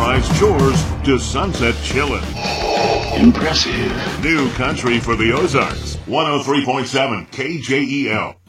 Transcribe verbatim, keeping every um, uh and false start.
Sunrise chores to sunset chillin'. Impressive. New country for the Ozarks. one oh three point seven K J E L.